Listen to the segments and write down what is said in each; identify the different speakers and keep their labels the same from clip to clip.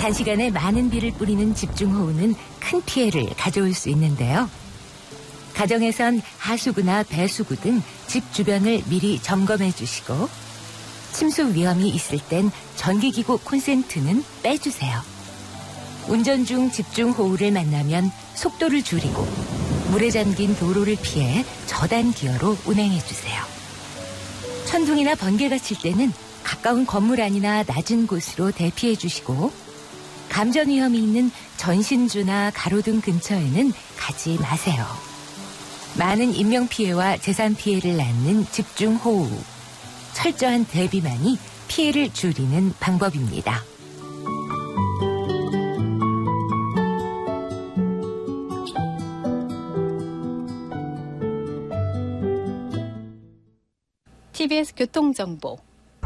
Speaker 1: 단시간에 많은 비를 뿌리는 집중호우는 큰 피해를 가져올 수 있는데요. 가정에선 하수구나 배수구 등 집 주변을 미리 점검해 주시고 침수 위험이 있을 땐 전기기구 콘센트는 빼주세요. 운전 중 집중호우를 만나면 속도를 줄이고 물에 잠긴 도로를 피해 저단 기어로 운행해 주세요. 천둥이나 번개가 칠 때는 가까운 건물 안이나 낮은 곳으로 대피해 주시고 감전 위험이 있는 전신주나 가로등 근처에는 가지 마세요. 많은 인명피해와 재산 피해를 낳는 집중호우. 철저한 대비만이 피해를 줄이는 방법입니다.
Speaker 2: TBS 교통정보.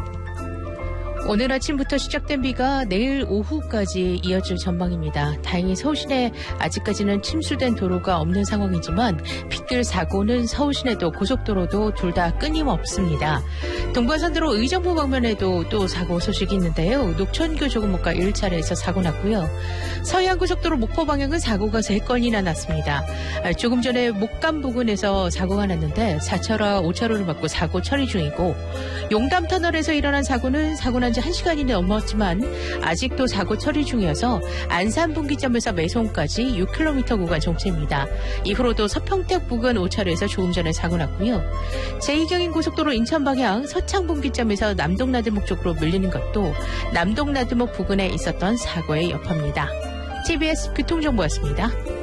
Speaker 3: 오늘 아침부터 시작된 비가 내일 오후까지 이어질 전망입니다. 다행히 서울 시내 아직까지는 침수된 도로가 없는 상황이지만 빗길 사고는 서울 시내도 고속도로도 둘 다 끊임없습니다. 동부간선도로 의정부 방면에도 또 사고 소식이 있는데요. 녹천교 조금목과 1차례에서 사고 났고요. 서해안고속도로 목포 방향은 사고가 3건이나 났습니다. 조금 전에 목감 부근에서 사고가 났는데 4차로와 5차로를 막고 사고 처리 중이고 용담터널에서 일어난 사고는 사고 난 지 1시간이 넘었지만 아직도 사고 처리 중이어서 안산 분기점에서 매송까지 6km 구간 정체입니다. 이후로도 서평택 부근 5차로에서 조금 전에 사고 났고요. 제2경인 고속도로 인천 방향 서창 분기점에서 남동나들목 쪽으로 밀리는 것도 남동나들목 부근에 있었던 사고의 여파입니다. TBS 교통정보였습니다.